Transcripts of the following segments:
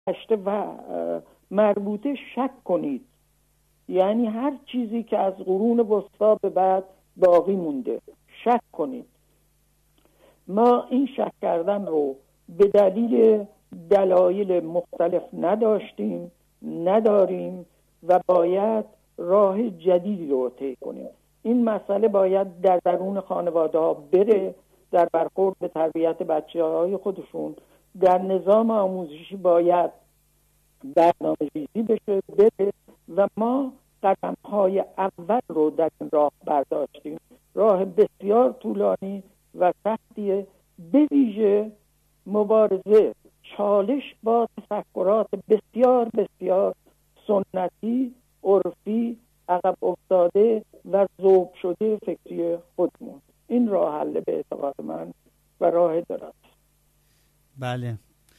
گذشته و مربوطه شک کنید. یعنی هر چیزی که از قرون وسطا به بعد باقی مونده شک کنید. ما این شک کردن رو به دلایل مختلف نداریم و باید راه جدیدی رو طی کنیم. این مسئله باید در درون خانواده ها بره، در برخورد به تربیت بچه‌های خودشون، در نظام آموزشی باید برنامه‌ریزی بشه بره و ما قدم‌های اول رو در این راه برداشتیم. راه بسیار طولانی و سختیه، به ویژه مبارزه، چالش با تفکرات بسیار بسیار سنتی، عرفی، عقب افتاده و ذوب شده فکری خودمون. این راه حل به اعتقاد من و راه دراز. بله،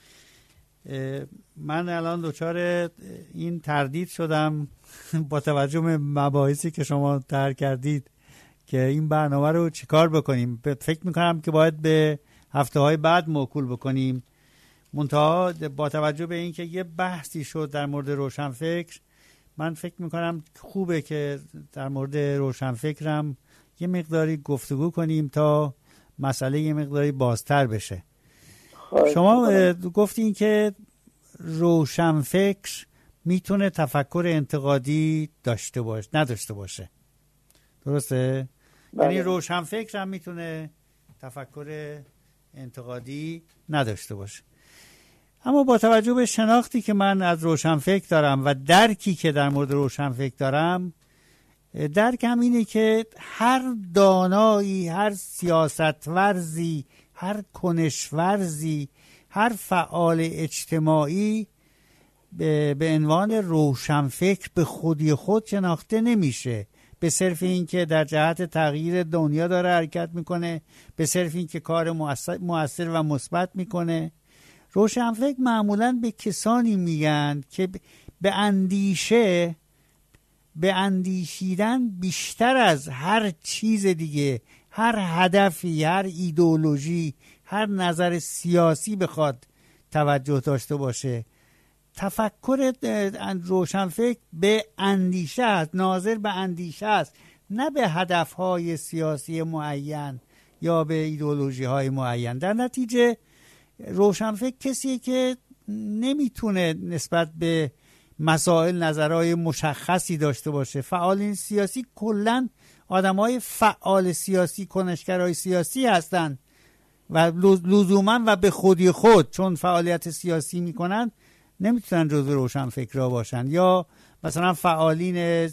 من الان دچار این تردید شدم با توجه به مباحثی که شما طرح کردید که این برنامه رو چیکار بکنیم. فکر میکنم که باید به هفته‌های بعد موکول بکنیم. منتها با توجه به اینکه یه بحثی شد در مورد روشنفکر، من فکر میکنم خوبه که در مورد روشنفکرم یه مقداری گفتگو کنیم تا مسئله یه مقداری بازتر بشه. شما گفتین که روشنفکر میتونه تفکر انتقادی نداشته باشه، درسته؟ یعنی روشنفکر هم میتونه تفکر انتقادی نداشته باشه. اما با توجه به شناختی که من از روشنفکر دارم و درکی که در مورد روشنفکر دارم، درکم اینه که هر دانایی، هر سیاستورزی، هر کنشورزی، هر فعال اجتماعی به عنوان روشنفکر به خودی خود شناخته نمیشه، به صرف این که در جهت تغییر دنیا داره حرکت میکنه، به صرف این که کار مؤثر و مثبت میکنه. روشنفکر معمولاً به کسانی میگن که به اندیشیدن بیشتر از هر چیز دیگه، هر هدفی، هر ایدئولوژی، هر نظر سیاسی بخواد توجه داشته باشه. تفکر روشنفکر به اندیشه است، ناظر به اندیشه است، نه به هدفهای سیاسی معین یا به ایدئولوژی های معین. در نتیجه روشنفکر کسیه که نمیتونه نسبت به مسائل نظرهای مشخصی داشته باشه. فعالین سیاسی کلن آدمای فعال سیاسی، کنشگرای سیاسی هستن و لزوما و به خودی خود چون فعالیت سیاسی میکنن نمیتونن جزو روشنفکرها باشن. یا مثلا فعالین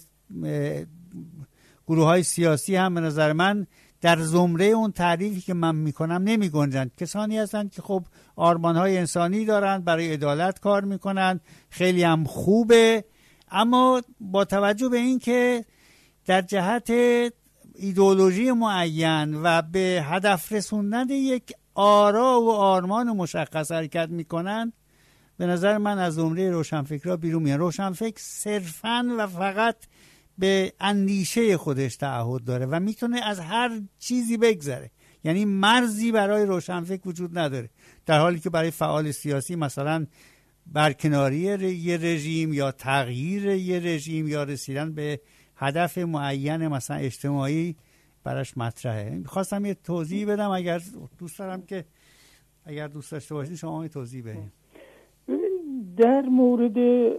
گروه های سیاسی هم به نظر من در زمره اون تعریفی که من میکنم نمی گنجند. کسانی هستن که خب آرمانهای انسانی دارن، برای عدالت کار میکنن، خیلی هم خوبه، اما با توجه به این که در جهت ایدئولوژی معین و به هدف رسوندن یک آرا و آرمان مشخص حرکت میکنن، به نظر من از زمره روشنفکرها بیرون میان. روشنفکر صرفاً و فقط به اندیشه خودش تعهد داره و میتونه از هر چیزی بگذره، یعنی مرزی برای روشنفکر وجود نداره، در حالی که برای فعال سیاسی مثلا برکناری یه رژیم یا تغییر یه رژیم یا رسیدن به هدف معین مثلا اجتماعی براش مطرحه. خواستم یه توضیح بدم، اگر دوست داشته باشید شما یه توضیح بدید. در مورد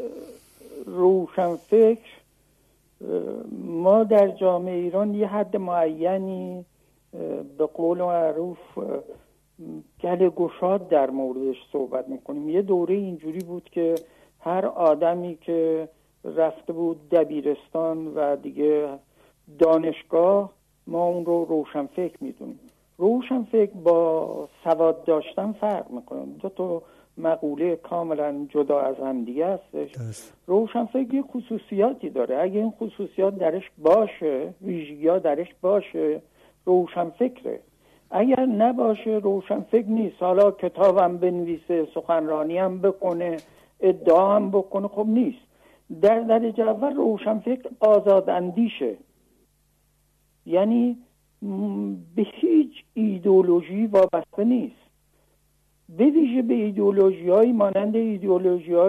روشنفکر ما در جامعه ایران یه حد معینی به قول معروف گله گشاد در موردش صحبت میکنیم. یه دوره اینجوری بود که هر آدمی که رفته بود دبیرستان و دیگه دانشگاه ما اون رو روشنفکر میدونیم. روشنفکر با سواد داشتن فرق میکنه، دو تا مقوله کاملا جدا از هم دیگه هستش. روشنفکر یه خصوصیاتی داره، اگه این خصوصیات درش باشه، ویژگی‌ها درش باشه، روشنفکره. اگر نباشه روشنفکر نیست. حالا کتابم بنویسه، سخنرانی هم بکنه، ادعا هم بکنه، خب نیست. در درجه اول روشنفکر آزاداندیشه، یعنی به هیچ ایدئولوژی وابسته نیست. به ویژه به ایدئولوژی‌هایی مانند ایدئولوژی‌های